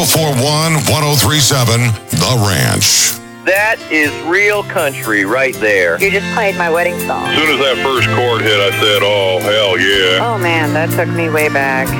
441-1037, The Ranch. That is real country right there. You just played my wedding song. As soon as that first chord hit, I said, oh, hell yeah. Oh, man, that took me way back.